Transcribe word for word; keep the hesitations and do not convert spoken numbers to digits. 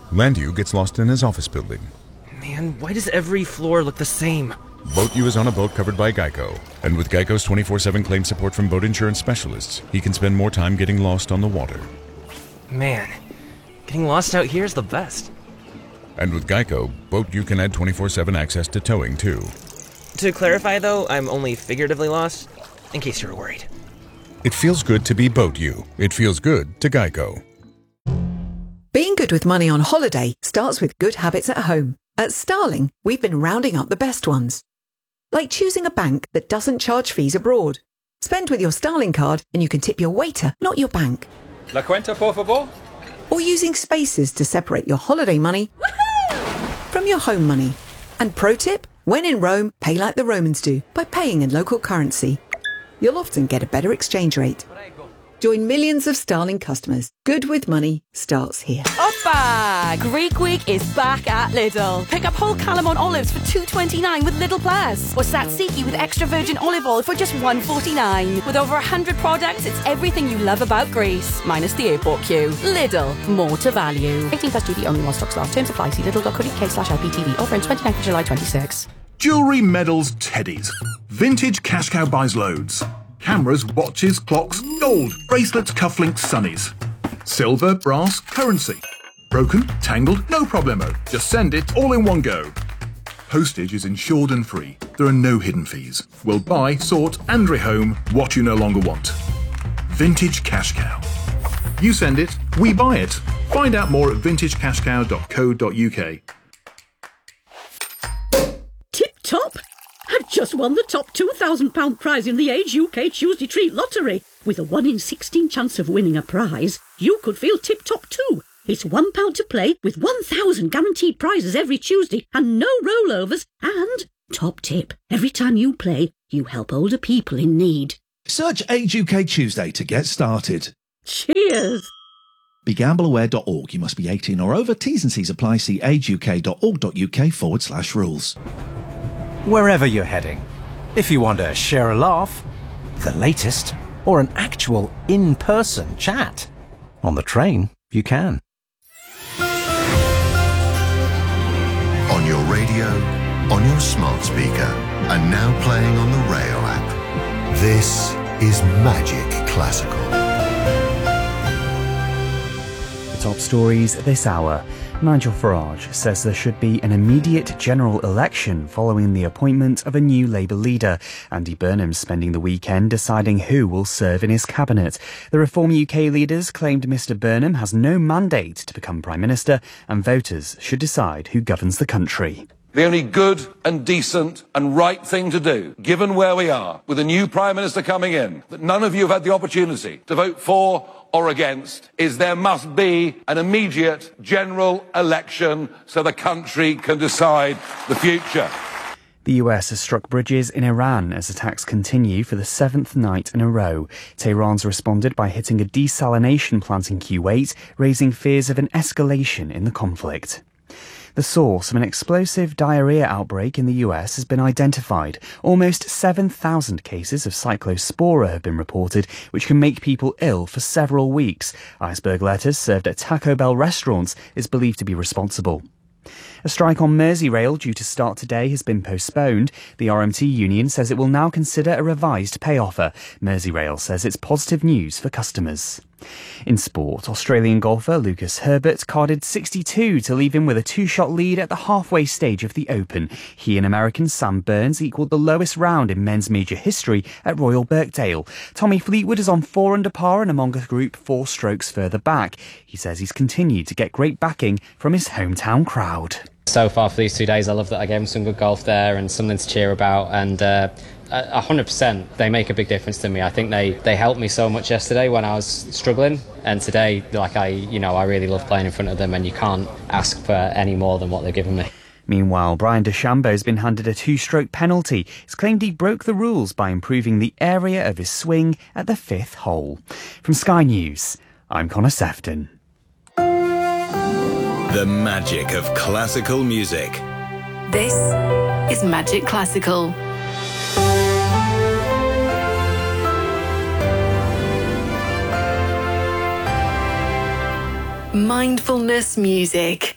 Landu gets lost in his office building. Man, why does every floor look the same? Boat U is on a boat covered by Geico. And with Geico's twenty-four seven claim support from boat insurance specialists, he can spend more time getting lost on the water. Man, getting lost out here is the best. And with Geico, Boat U can add twenty-four seven access to towing, too. To clarify, though, I'm only figuratively lost, in case you were worried. It feels good to be Boat U. It feels good to Geico. Being good with money on holiday starts with good habits at home. At Starling, we've been rounding up the best ones. Like choosing a bank that doesn't charge fees abroad. Spend with your Starling card and you can tip your waiter, not your bank. La cuenta, por favor? Or using spaces to separate your holiday money from your home money. And pro tip, when in Rome, pay like the Romans do, by paying in local currency. You'll often get a better exchange rate. Join millions of Starling customers. Good with money starts here. Oppa! Greek Week is back at Lidl. Pick up whole Calamon olives for two twenty-nine with Lidl Plus. Or tzatziki with extra virgin olive oil for just one forty-nine. With over one hundred products, it's everything you love about Greece. Minus the airport queue. Lidl. More to value. eighteen plus G B only while stocks last. Terms apply. See lidl.co.uk slash IPTV. Offer in twenty-ninth of July twenty-six. Jewellery, medals, teddies. Vintage Cash Cow buys loads. Cameras, watches, clocks, gold, bracelets, cufflinks, sunnies. Silver, brass, currency. Broken, tangled, no problemo. Just send it all in one go. Postage is insured and free. There are no hidden fees. We'll buy, sort and rehome what you no longer want. Vintage Cash Cow. You send it, we buy it. Find out more at vintage cash cow dot co dot uk. Tip top? I've just won the top two thousand pounds prize in the Age U K Tuesday Treat Lottery. With a one in sixteen chance of winning a prize, you could feel tip-top too. It's one pound to play with one thousand guaranteed prizes every Tuesday and no rollovers. And, top tip, every time you play, you help older people in need. Search Age U K Tuesday to get started. Cheers! Be gamble aware dot org. You must be eighteen or over. T's and C's apply. See age u k dot org dot u k forward slash rules. Wherever you're heading, if you want to share a laugh, the latest, or an actual in-person chat, on the train, you can. On your radio, on your smart speaker, and now playing on the Rail app. This is Magic Classical. The top stories this hour. Nigel Farage says there should be an immediate general election following the appointment of a new Labour leader. Andy Burnham spending the weekend deciding who will serve in his cabinet. The Reform U K leaders claimed Mr Burnham has no mandate to become Prime Minister and voters should decide who governs the country. The only good and decent and right thing to do, given where we are, with a new Prime Minister coming in, that none of you have had the opportunity to vote for or against, is there must be an immediate general election so the country can decide the future. The U S has struck bridges in Iran as attacks continue for the seventh night in a row. Tehran's responded by hitting a desalination plant in Kuwait, raising fears of an escalation in the conflict. The source of an explosive diarrhea outbreak in the U S has been identified. Almost seven thousand cases of cyclospora have been reported, which can make people ill for several weeks. Iceberg lettuce served at Taco Bell restaurants is believed to be responsible. A strike on Merseyrail due to start today has been postponed. The R M T union says it will now consider a revised pay offer. Merseyrail says it's positive news for customers. In sport, Australian golfer Lucas Herbert carded sixty-two to leave him with a two-shot lead at the halfway stage of the Open. He and American Sam Burns equalled the lowest round in men's major history at Royal Birkdale. Tommy Fleetwood is on four under par and among a group four strokes further back. He says he's continued to get great backing from his hometown crowd. So far for these two days, I love that I gave them some good golf there and something to cheer about, and uh, one hundred percent they make a big difference to me. I think they, they helped me so much yesterday when I was struggling, and today, like I, you know, I really love playing in front of them, and you can't ask for any more than what they've given me. Meanwhile, Brian DeChambeau has been handed a two-stroke penalty. It's claimed he broke the rules by improving the area of his swing at the fifth hole. From Sky News, I'm Connor Sefton. The magic of classical music. This is Magic Classical. Mindfulness music.